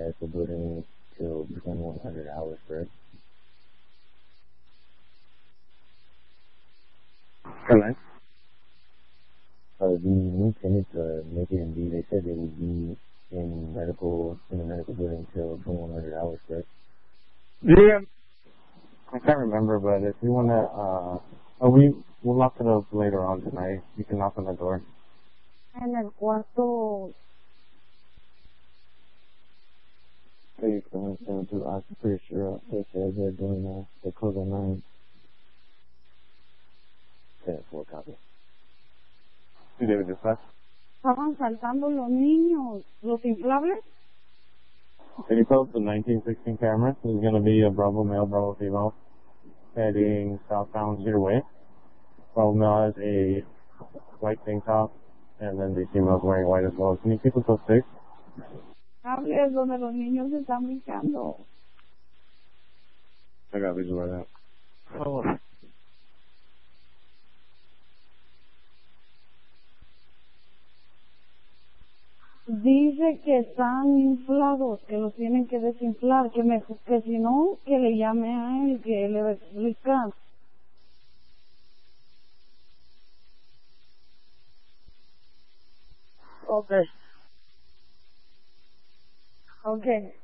medical building till 2100 hours, correct? Hello? The new tenants, Naked and D, they said they would be in the medical building till 2100 hours, correct? Yeah. I can't remember, but if you wanna, we'll lock it up later on tonight. You can knock on the door. En el cuarto, I'm pretty sure they said they're doing, they close at 9. 10-4 copy. You did it just left? estaban saltando los niños, los inflables. Can you post the 1916 camera? There's gonna be a Bravo male, Bravo female, heading southbound your way. Bravo male has a white tank top, and then the female's wearing white as well. Can you keep it so safe? Inflables donde los niños se están brincando. I got visual right now. Oh. Dice que están inflados, que los tienen que desinflar, que si no, que le llame a él, que le va a explicar. Okay.